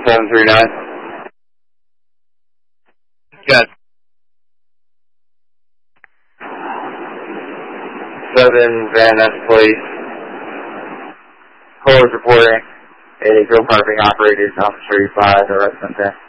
739. Good. 7 Van Ness Place. Callers reporting a go parking operators off 35, the rest of there.